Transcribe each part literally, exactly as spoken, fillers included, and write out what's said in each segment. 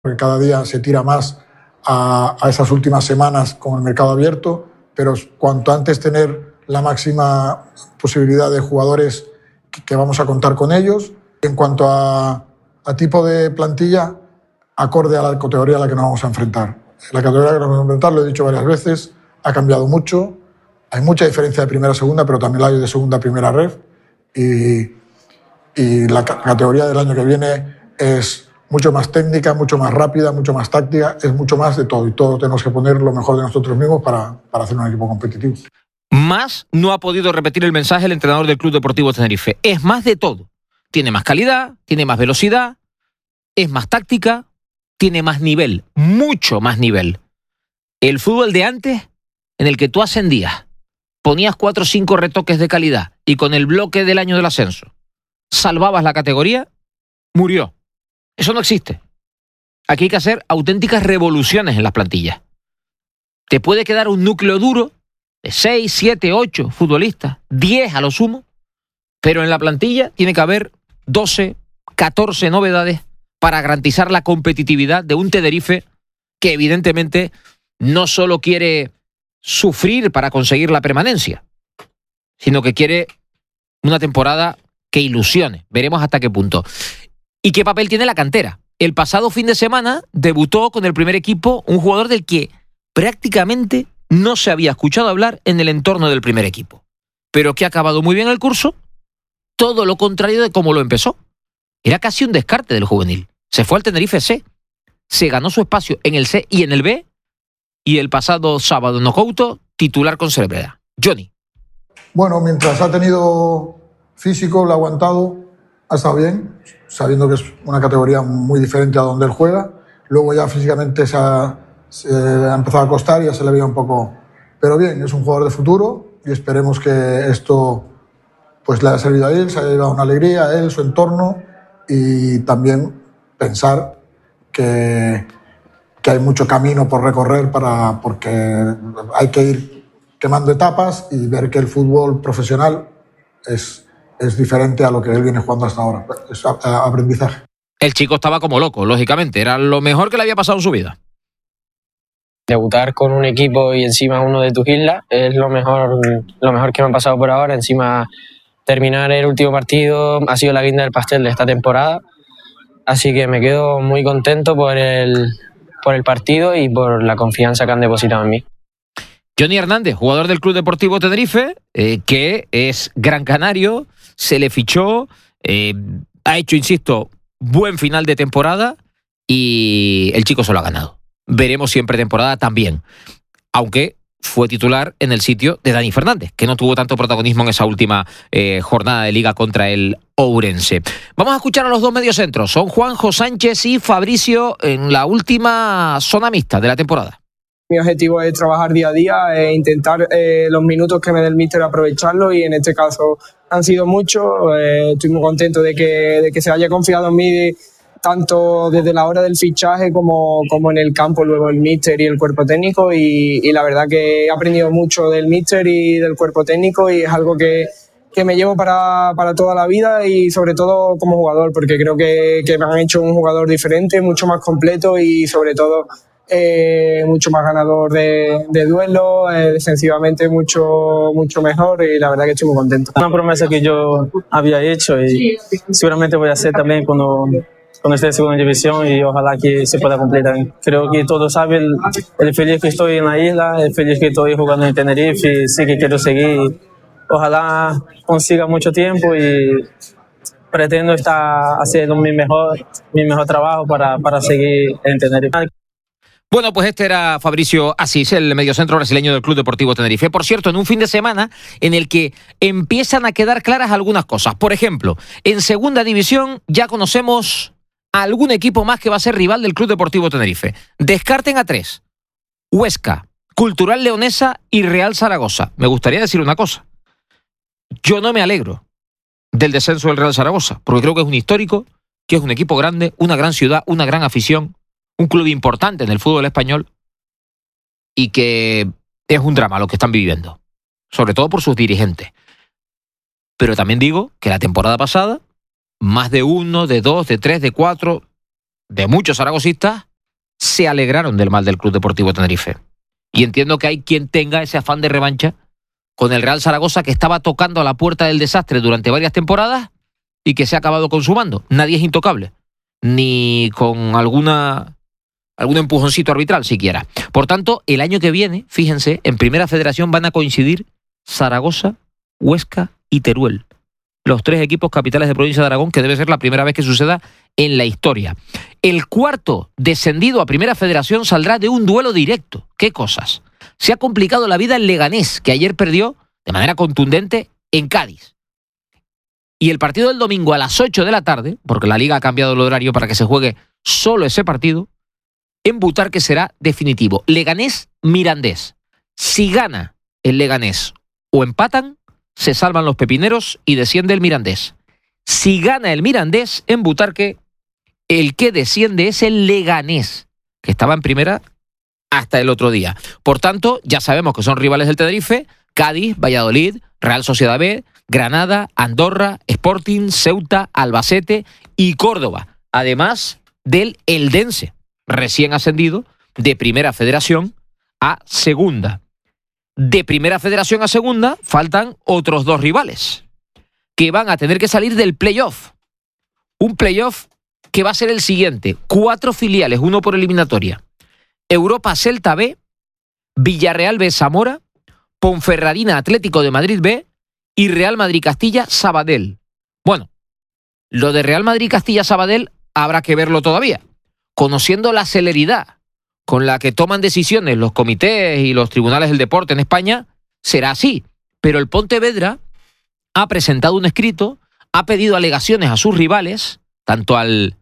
porque cada día se tira más a, a esas últimas semanas con el mercado abierto, pero cuanto antes tener la máxima posibilidad de jugadores que, que vamos a contar con ellos. En cuanto a, a tipo de plantilla, acorde a la categoría a la que nos vamos a enfrentar. La categoría a la que nos vamos a enfrentar, lo he dicho varias veces, ha cambiado mucho. Hay mucha diferencia de primera a segunda, pero también la hay de segunda a primera ref. Y, y la categoría del año que viene es mucho más técnica, mucho más rápida, mucho más táctica, es mucho más de todo. Y todos tenemos que poner lo mejor de nosotros mismos para, para hacer un equipo competitivo. Más no ha podido repetir el mensaje el entrenador del Club Deportivo Tenerife. Es más de todo. Tiene más calidad, tiene más velocidad, es más táctica, tiene más nivel, mucho más nivel. El fútbol de antes, en el que tú ascendías, ponías cuatro o cinco retoques de calidad y con el bloque del año del ascenso salvabas la categoría, murió. Eso no existe. Aquí hay que hacer auténticas revoluciones en las plantillas. Te puede quedar un núcleo duro de seis, siete, ocho futbolistas, diez a lo sumo, pero en la plantilla tiene que haber doce, catorce novedades para garantizar la competitividad de un Tenerife que evidentemente no solo quiere sufrir para conseguir la permanencia, sino que quiere una temporada que ilusione. Veremos hasta qué punto. ¿Y qué papel tiene la cantera? El pasado fin de semana debutó con el primer equipo un jugador del que prácticamente no se había escuchado hablar en el entorno del primer equipo, pero que ha acabado muy bien el curso, todo lo contrario de cómo lo empezó. Era casi un descarte del juvenil. Se fue al Tenerife C, se ganó su espacio en el C y en el B, y el pasado sábado en Nocouto, titular con Cerebrera. Johnny. Bueno, mientras ha tenido físico, lo ha aguantado, ha estado bien, sabiendo que es una categoría muy diferente a donde él juega. Luego ya físicamente se ha, se ha empezado a costar y ya se le veía un poco... Pero bien, es un jugador de futuro y esperemos que esto pues le haya servido a él, se haya llevado una alegría a él, su entorno, y también pensar que, que hay mucho camino por recorrer para, porque hay que ir quemando etapas y ver que el fútbol profesional es, es diferente a lo que él viene jugando hasta ahora. Es aprendizaje. El chico estaba como loco, lógicamente. Era lo mejor que le había pasado en su vida. Debutar con un equipo y encima uno de tus islas es lo mejor, lo mejor que me ha pasado por ahora. Encima terminar el último partido ha sido la guinda del pastel de esta temporada. Así que me quedo muy contento por el, por el partido y por la confianza que han depositado en mí. Johnny Hernández, jugador del Club Deportivo Tenerife, eh, que es gran canario, se le fichó, eh, ha hecho, insisto, buen final de temporada y el chico se lo ha ganado. Veremos si en pretemporada también, aunque fue titular en el sitio de Dani Fernández, que no tuvo tanto protagonismo en esa última eh, jornada de liga contra el Ourense. Vamos a escuchar a los dos mediocentros, son Juanjo Sánchez y Fabricio en la última zona mixta de la temporada. Mi objetivo es trabajar día a día e intentar eh, los minutos que me dé el míster aprovecharlos, y en este caso han sido muchos. Eh, estoy muy contento de que, de que se haya confiado en mí de, tanto desde la hora del fichaje como, como en el campo, luego el míster y el cuerpo técnico, y, y la verdad que he aprendido mucho del míster y del cuerpo técnico, y es algo que, que me llevo para, para toda la vida, y sobre todo como jugador, porque creo que, que me han hecho un jugador diferente, mucho más completo y sobre todo Eh, mucho más ganador de, de duelo, eh, defensivamente mucho, mucho mejor, y la verdad que estoy muy contento. Una promesa que yo había hecho y seguramente voy a hacer también cuando, cuando esté en segunda división, y ojalá que se pueda cumplir también. Creo que todos saben el, el feliz que estoy en la isla, el feliz que estoy jugando en Tenerife, y sí que quiero seguir. Ojalá consiga mucho tiempo y pretendo estar haciendo mi mejor, mi mejor trabajo para, para seguir en Tenerife. Bueno, pues este era Fabricio Asís, el mediocentro brasileño del Club Deportivo Tenerife. Por cierto, en un fin de semana en el que empiezan a quedar claras algunas cosas. Por ejemplo, en segunda división ya conocemos a algún equipo más que va a ser rival del Club Deportivo Tenerife. Descarten a tres: Huesca, Cultural Leonesa y Real Zaragoza. Me gustaría decir una cosa. Yo no me alegro del descenso del Real Zaragoza, porque creo que es un histórico, que es un equipo grande, una gran ciudad, una gran afición, un club importante en el fútbol español, y que es un drama lo que están viviendo, sobre todo por sus dirigentes. Pero también digo que la temporada pasada, más de uno, de dos, de tres, de cuatro, de muchos zaragozistas se alegraron del mal del Club Deportivo Tenerife. Y entiendo que hay quien tenga ese afán de revancha con el Real Zaragoza, que estaba tocando a la puerta del desastre durante varias temporadas y que se ha acabado consumando. Nadie es intocable, ni con alguna algún empujoncito arbitral siquiera. Por tanto, el año que viene, fíjense, en Primera Federación van a coincidir Zaragoza, Huesca y Teruel. Los tres equipos capitales de provincia de Aragón, que debe ser la primera vez que suceda en la historia. El cuarto descendido a Primera Federación saldrá de un duelo directo. ¿Qué cosas? Se ha complicado la vida el Leganés, que ayer perdió de manera contundente en Cádiz. Y el partido del domingo a las ocho de la tarde, porque la Liga ha cambiado el horario para que se juegue solo ese partido, en Butarque será definitivo. Leganés-Mirandés. Si gana el Leganés o empatan, se salvan los pepineros y desciende el Mirandés. Si gana el Mirandés en Butarque, el que desciende es el Leganés, que estaba en primera hasta el otro día. Por tanto, ya sabemos que son rivales del Tenerife: Cádiz, Valladolid, Real Sociedad B, Granada, Andorra, Sporting, Ceuta, Albacete y Córdoba. Además del Eldense, recién ascendido de Primera Federación a Segunda. De Primera Federación a Segunda faltan otros dos rivales que van a tener que salir del playoff. Un playoff que va a ser el siguiente: cuatro filiales, uno por eliminatoria. Europa Celta B, Villarreal B Zamora, Ponferradina Atlético de Madrid B y Real Madrid Castilla Sabadell. Bueno, lo de Real Madrid Castilla Sabadell habrá que verlo todavía. Conociendo la celeridad con la que toman decisiones los comités y los tribunales del deporte en España, será así. Pero el Pontevedra ha presentado un escrito, ha pedido alegaciones a sus rivales, tanto al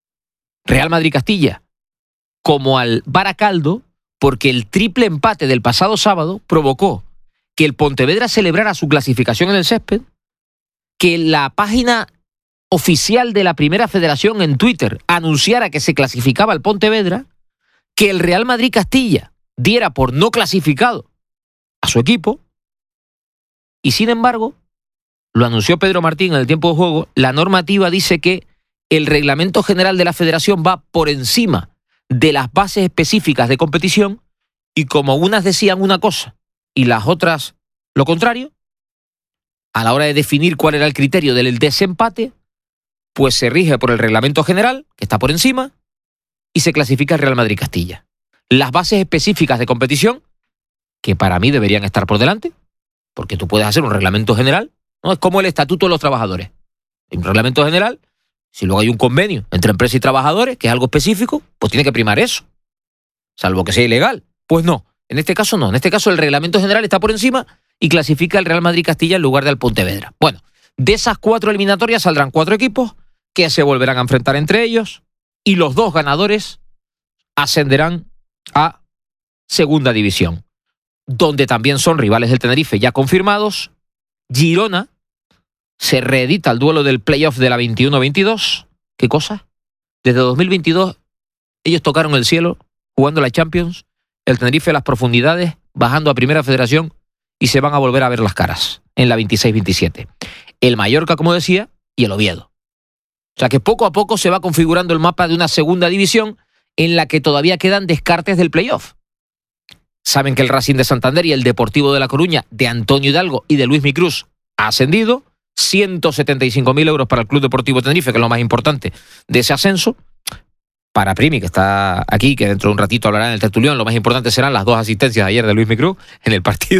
Real Madrid Castilla como al Baracaldo, porque el triple empate del pasado sábado provocó que el Pontevedra celebrara su clasificación en el césped, que la página oficial de la Primera Federación en Twitter anunciara que se clasificaba el Pontevedra, que el Real Madrid Castilla diera por no clasificado a su equipo, y sin embargo, lo anunció Pedro Martín en el tiempo de juego, la normativa dice que el reglamento general de la federación va por encima de las bases específicas de competición, y como unas decían una cosa y las otras lo contrario, a la hora de definir cuál era el criterio del desempate, pues se rige por el reglamento general, que está por encima, y se clasifica el Real Madrid Castilla. Las bases específicas de competición, que para mí deberían estar por delante, porque tú puedes hacer un reglamento general, ¿no? Es como el estatuto de los trabajadores. Hay un reglamento general, si luego hay un convenio entre empresa y trabajadores, que es algo específico, pues tiene que primar eso, salvo que sea ilegal. Pues no, en este caso no. En este caso el reglamento general está por encima y clasifica el Real Madrid Castilla en lugar del Pontevedra. Bueno, de esas cuatro eliminatorias saldrán cuatro equipos que se volverán a enfrentar entre ellos, y los dos ganadores ascenderán a Segunda División, donde también son rivales del Tenerife ya confirmados. Girona se reedita el duelo del playoff de la veintiuno veintidós. ¿Qué cosa? Desde dos mil veintidós ellos tocaron el cielo jugando la Champions, el Tenerife las profundidades, bajando a Primera Federación, y se van a volver a ver las caras en la veintiséis veintisiete. El Mallorca, como decía, y el Oviedo. O sea que poco a poco se va configurando el mapa de una Segunda División en la que todavía quedan descartes del playoff. Saben que el Racing de Santander y el Deportivo de La Coruña, de Antonio Hidalgo y de Luis Micruz, ha ascendido. ciento setenta y cinco mil euros para el Club Deportivo Tenerife, que es lo más importante de ese ascenso. Para Primi, que está aquí, que dentro de un ratito hablará en el tertulión, lo más importante serán las dos asistencias de ayer de Luis Micruz en el partido.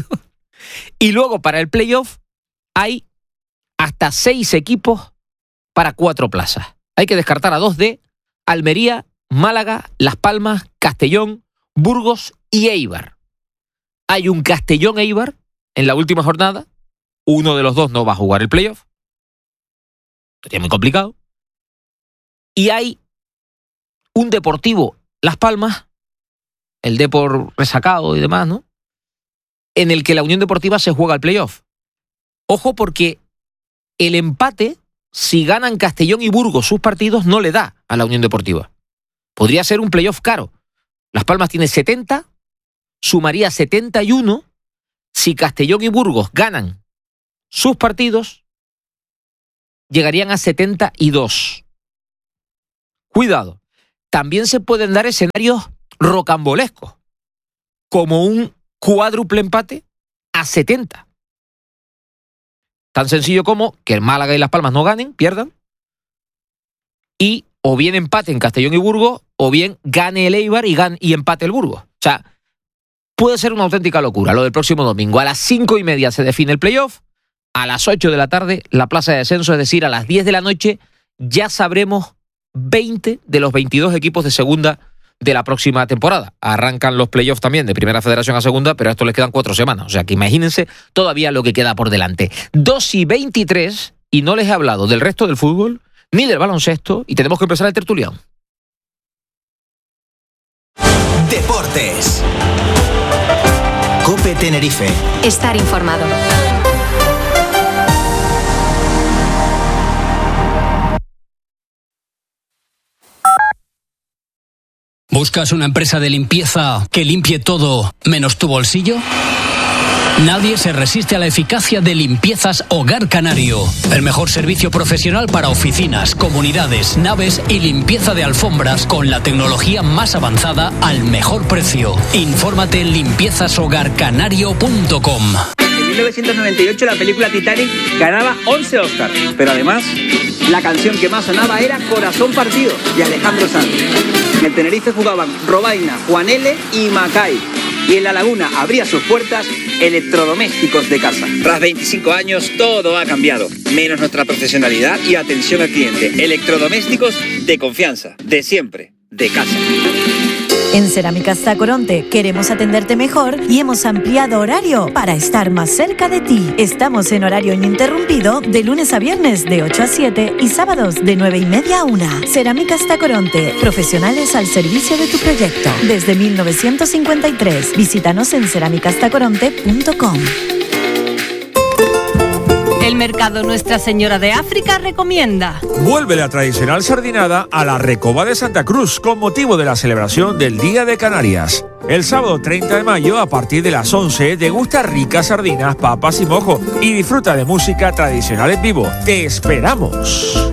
Y luego para el playoff hay hasta seis equipos para cuatro plazas. Hay que descartar a dos de Almería, Málaga, Las Palmas, Castellón, Burgos y Eibar. Hay un Castellón-Eibar en la última jornada. Uno de los dos no va a jugar el playoff. Sería muy complicado. Y hay un Deportivo Las Palmas, el Depor resacado y demás, ¿no? En el que la Unión Deportiva se juega el playoff. Ojo, porque el empate, si ganan Castellón y Burgos sus partidos, no le da a la Unión Deportiva. Podría ser un playoff caro. Las Palmas tiene setenta, sumaría setenta y uno. Si Castellón y Burgos ganan sus partidos, llegarían a setenta y dos. Cuidado. también se pueden dar escenarios rocambolescos, como un cuádruple empate a setenta. Tan sencillo como que el Málaga y Las Palmas no ganen, pierdan, y o bien empate en Castellón y Burgos, o bien gane el Eibar y, gane, y empate el Burgos. O sea, puede ser una auténtica locura lo del próximo domingo. A las cinco y media se define el playoff, a las ocho de la tarde la plaza de descenso, es decir, a las diez de la noche ya sabremos veinte de los veintidós equipos de segunda de la próxima temporada. Arrancan los playoffs también de Primera Federación a Segunda, pero a esto les quedan cuatro semanas. O sea que imagínense todavía lo que queda por delante. dos y veintitrés, y no les he hablado del resto del fútbol ni del baloncesto, y tenemos que empezar el tertulión. Deportes. COPE Tenerife. Estar informado. ¿Buscas una empresa de limpieza que limpie todo menos tu bolsillo? Nadie se resiste a la eficacia de Limpiezas Hogar Canario. El mejor servicio profesional para oficinas, comunidades, naves y limpieza de alfombras con la tecnología más avanzada al mejor precio. Infórmate en limpiezas hogar canario punto com. En mil novecientos noventa y ocho la película Titanic ganaba once Oscars, pero además la canción que más sonaba era Corazón Partido, de Alejandro Sanz. En el Tenerife jugaban Robaina, Juan L. y Macay. Y en La Laguna abría sus puertas Electrodomésticos de Casa. Tras veinticinco años todo ha cambiado, menos nuestra profesionalidad y atención al cliente. Electrodomésticos de confianza, de siempre, de casa. En Cerámicas Tacoronte queremos atenderte mejor y hemos ampliado horario para estar más cerca de ti. Estamos en horario ininterrumpido de lunes a viernes de ocho a siete y sábados de nueve y media a una. Cerámicas Tacoronte, profesionales al servicio de tu proyecto. Desde mil novecientos cincuenta y tres. Visítanos en cerámicas tacoronte punto com. El mercado Nuestra Señora de África recomienda. Vuelve la tradicional sardinada a la Recoba de Santa Cruz con motivo de la celebración del Día de Canarias. El sábado treinta de mayo a partir de las once degusta ricas sardinas, papas y mojo y disfruta de música tradicional en vivo. ¡Te esperamos!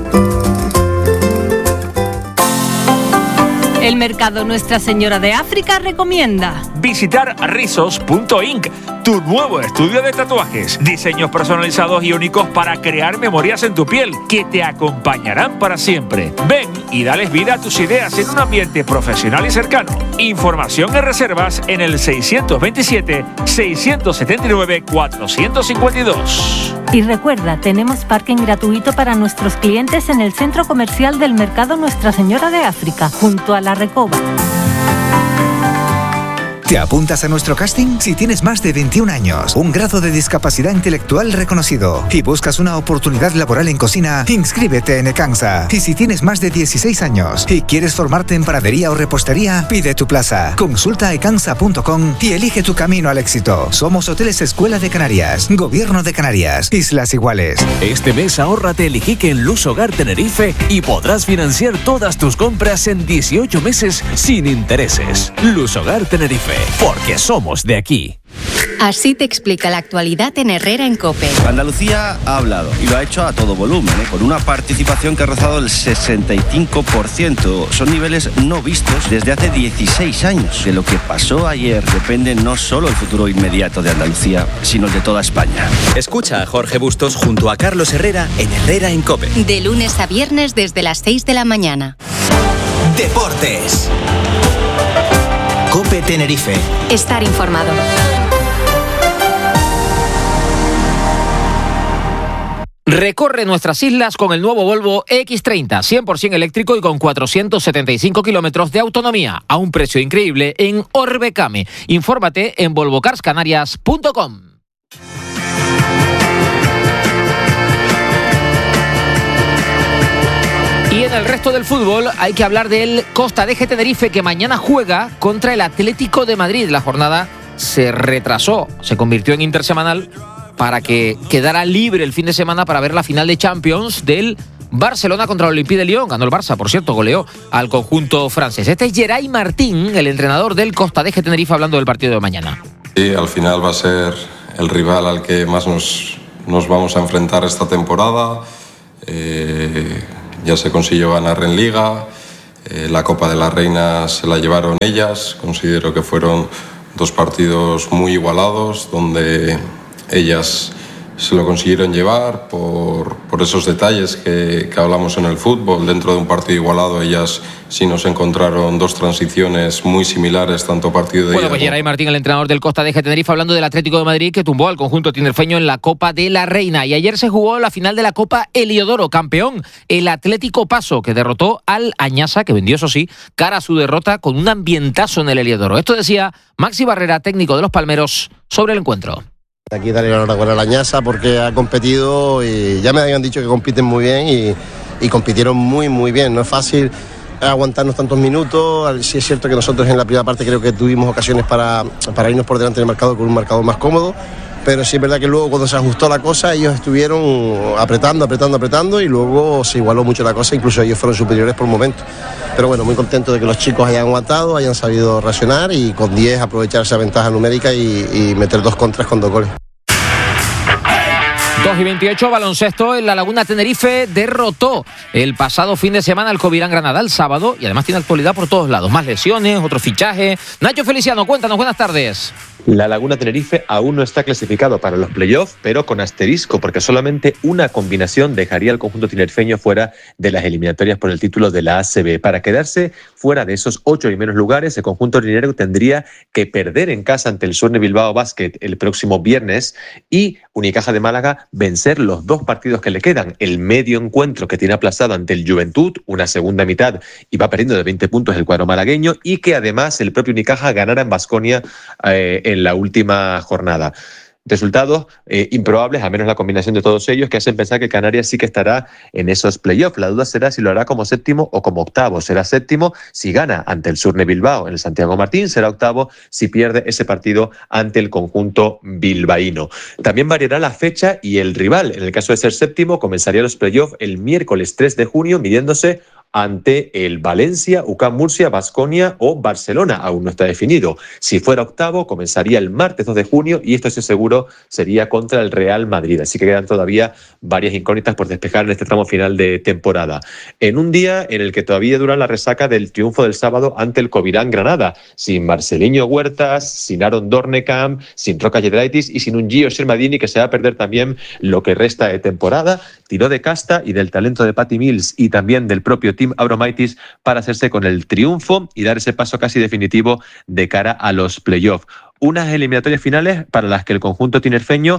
El mercado Nuestra Señora de África recomienda visitar rizos punto inc, tu nuevo estudio de tatuajes. Diseños personalizados y únicos para crear memorias en tu piel que te acompañarán para siempre. Ven y dales vida a tus ideas en un ambiente profesional y cercano. Información y reservas en el seiscientos veintisiete, seiscientos setenta y nueve, cuatrocientos cincuenta y dos. Y recuerda, tenemos parking gratuito para nuestros clientes en el centro comercial del mercado Nuestra Señora de África, junto a la Recoba. ¿Te apuntas a nuestro casting? Si tienes más de veintiún años, un grado de discapacidad intelectual reconocido y buscas una oportunidad laboral en cocina, inscríbete en Ecansa. Y si tienes más de dieciséis años y quieres formarte en panadería o repostería, pide tu plaza. Consulta ecansa punto com y elige tu camino al éxito. Somos Hoteles Escuela de Canarias, Gobierno de Canarias, Islas Iguales. Este mes ahórrate el Iquique en Luz Hogar Tenerife y podrás financiar todas tus compras en dieciocho meses sin intereses. Luz Hogar Tenerife, porque somos de aquí. Así te explica la actualidad en Herrera en COPE. Andalucía ha hablado y lo ha hecho a todo volumen, ¿eh? Con una participación que ha rozado el sesenta y cinco por ciento. Son niveles no vistos desde hace dieciséis años. De lo que pasó ayer depende no solo el futuro inmediato de Andalucía, sino el de toda España. Escucha a Jorge Bustos junto a Carlos Herrera en Herrera en COPE. De lunes a viernes desde las seis de la mañana. Deportes. COPE Tenerife. Estar informado. Recorre nuestras islas con el nuevo Volvo equis treinta, cien por ciento eléctrico y con cuatrocientos setenta y cinco kilómetros de autonomía, a un precio increíble en Orbecame. Infórmate en volvo cars canarias punto com. Y en el resto del fútbol hay que hablar del Costa de Tenerife, que mañana juega contra el Atlético de Madrid. La jornada se retrasó, se convirtió en intersemanal para que quedara libre el fin de semana para ver la final de Champions del Barcelona contra el Olympique de Lyon. Ganó el Barça, por cierto, goleó al conjunto francés. Este es Geray Martín, el entrenador del Costa de Tenerife, hablando del partido de mañana. Sí, al final va a ser el rival al que más nos, nos vamos a enfrentar esta temporada. Eh, ya se consiguió ganar en Liga. Eh, la Copa de la Reina se la llevaron ellas. Considero que fueron dos partidos muy igualados, donde ellas se lo consiguieron llevar por, por esos detalles que, que hablamos en el fútbol. Dentro de un partido igualado, ellas sí nos encontraron dos transiciones muy similares, tanto partido de Bueno, ida pues como... Geray Martín, el entrenador del Costa de Tenerife, hablando del Atlético de Madrid, que tumbó al conjunto tinerfeño en la Copa de la Reina. Y ayer se jugó la final de la Copa Heliodoro, campeón el Atlético Paso, que derrotó al Añasa, que vendió, eso sí, cara a su derrota con un ambientazo en el Heliodoro. Esto decía Maxi Barrera, técnico de los Palmeros, sobre el encuentro. Aquí darle la enhorabuena a la Añasa porque ha competido y ya me habían dicho que compiten muy bien y, y compitieron muy muy bien. No es fácil aguantarnos tantos minutos. Sí es cierto que nosotros en la primera parte creo que tuvimos ocasiones para, para irnos por delante del marcador con un marcador más cómodo, pero sí es verdad que luego cuando se ajustó la cosa ellos estuvieron apretando, apretando, apretando y luego se igualó mucho la cosa, incluso ellos fueron superiores por momentos. Pero bueno, muy contento de que los chicos hayan aguantado, hayan sabido reaccionar y con diez aprovechar esa ventaja numérica y, y meter dos contras con dos goles. dos y veintiocho, baloncesto en la Laguna Tenerife derrotó el pasado fin de semana al Covirán Granada el sábado y además tiene actualidad por todos lados, más lesiones, otro fichaje. Nacho Feliciano, cuéntanos, buenas tardes. La Laguna Tenerife aún no está clasificado para los playoffs, pero con asterisco, porque solamente una combinación dejaría al conjunto tinerfeño fuera de las eliminatorias por el título de la A C B. Para quedarse fuera de esos ocho primeros lugares, el conjunto dinero tendría que perder en casa ante el Surne Bilbao Basket el próximo viernes y Unicaja de Málaga vencer los dos partidos que le quedan. El medio encuentro que tiene aplazado ante el Juventud, una segunda mitad, y va perdiendo de veinte puntos el cuadro malagueño, y que además el propio Unicaja ganara en Baskonia eh, en la última jornada. Resultados eh, improbables, a menos la combinación de todos ellos, que hacen pensar que Canarias sí que estará en esos playoffs. La duda será si lo hará como séptimo o como octavo. Será séptimo si gana ante el Surne Bilbao en el Santiago Martín, será octavo si pierde ese partido ante el conjunto bilbaíno. También variará la fecha y el rival. En el caso de ser séptimo, comenzaría los playoffs el miércoles tres de junio, midiéndose ante el Valencia, U C A M Murcia, Baskonia o Barcelona. Aún no está definido. Si fuera octavo, comenzaría el martes dos de junio y esto, estoy seguro, sería contra el Real Madrid. Así que quedan todavía varias incógnitas por despejar en este tramo final de temporada. En un día en el que todavía dura la resaca del triunfo del sábado ante el Covirán Granada, sin Marceliño Huertas, sin Aaron Dornecamp, sin Roca Yedraitis y sin un Gio Shermadini que se va a perder también lo que resta de temporada. Tiró de casta y del talento de Patty Mills y también del propio Tim Abromaitis para hacerse con el triunfo y dar ese paso casi definitivo de cara a los playoffs. Unas eliminatorias finales para las que el conjunto tinerfeño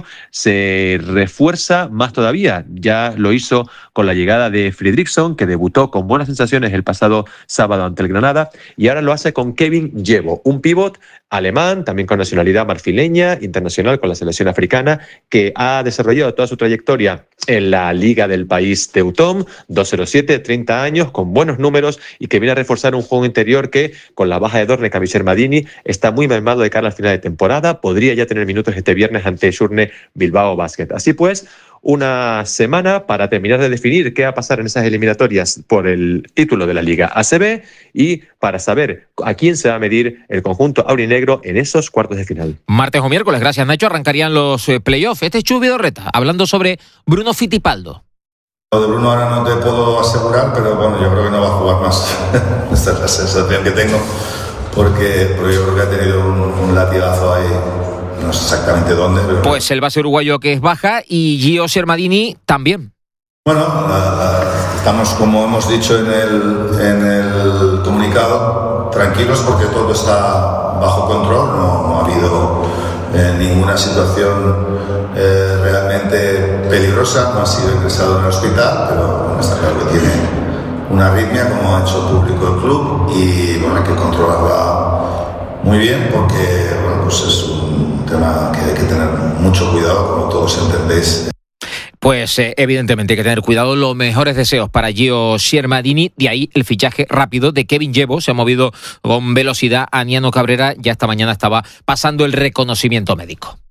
se refuerza más todavía. Ya lo hizo con la llegada de Fredriksson, que debutó con buenas sensaciones el pasado sábado ante el Granada, y ahora lo hace con Kevin Llevo, un pívot alemán, también con nacionalidad marfileña, internacional con la selección africana, que ha desarrollado toda su trayectoria en la liga del país Teutón, dos cero siete, treinta años, con buenos números y que viene a reforzar un juego interior que, con la baja de Dornecamp y Shermadini, está muy mermado de cara al final de temporada. Podría ya tener minutos este viernes ante Surne Bilbao Basket. Así pues, una semana para terminar de definir qué va a pasar en esas eliminatorias por el título de la Liga A C B y para saber a quién se va a medir el conjunto aurinegro en esos cuartos de final. Martes o miércoles, gracias Nacho, arrancarían los eh, playoffs. Este es Chubi Dorreta, hablando sobre Bruno Fittipaldo. Lo de Bruno ahora no te puedo asegurar, pero bueno, yo creo que no va a jugar más. Esta es la sensación que tengo, porque, porque yo creo que ha tenido un, un latigazo ahí. No sé exactamente dónde, pero... Pues el base uruguayo que es baja y Gio Shermadini también. Bueno, la, la, estamos, como hemos dicho en el, en el comunicado, tranquilos porque todo está bajo control. No, no ha habido eh, ninguna situación eh, realmente peligrosa. No ha sido ingresado en el hospital, pero bueno, está claro que tiene una arritmia, como ha hecho público el club, y bueno, hay que controlarla muy bien porque bueno, pues es un tema que hay que tener mucho cuidado, como todos entendéis. Pues eh, evidentemente hay que tener cuidado. Los mejores deseos para Gio Shermadini. De ahí el fichaje rápido de Kevin Llevo. Se ha movido con velocidad. Aniano Cabrera ya esta mañana estaba pasando el reconocimiento médico.